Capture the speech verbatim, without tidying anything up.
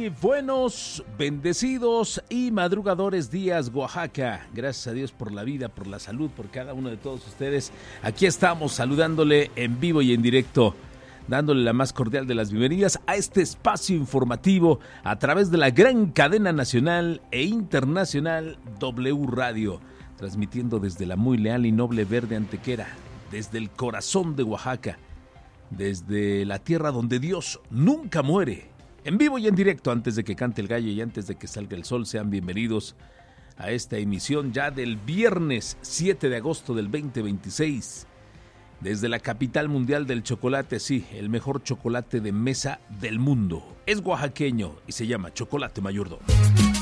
Muy buenos, bendecidos y madrugadores días, Oaxaca. Gracias a Dios por la vida, por la salud, por cada uno de todos ustedes. Aquí estamos saludándole en vivo y en directo, dándole la más cordial de las bienvenidas a este espacio informativo a través de la gran cadena nacional e internacional W Radio, transmitiendo desde la muy leal y noble Verde Antequera, desde el corazón de Oaxaca, desde la tierra donde Dios nunca muere. En vivo y en directo, antes de que cante el gallo y antes de que salga el sol, sean bienvenidos a esta emisión ya del viernes siete de agosto del veinte veintiséis. Desde la capital mundial del chocolate, sí, el mejor chocolate de mesa del mundo. Es oaxaqueño y se llama Chocolate Mayordomo.